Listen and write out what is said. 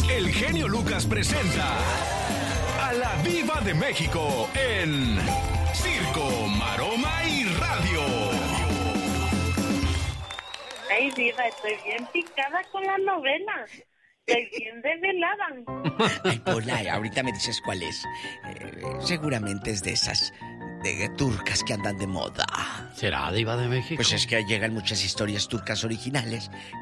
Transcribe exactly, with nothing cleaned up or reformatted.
el genio Lucas presenta a la Diva de México en Circo, Maroma y Radio. Ay, Diva, estoy bien picada con la novela. Estoy bien desvelada. Ay, Pola, ahorita me dices cuál es. Eh, seguramente es de esas de turcas que andan de moda. ¿Será Diva de México? Pues es que llegan muchas historias turcas originales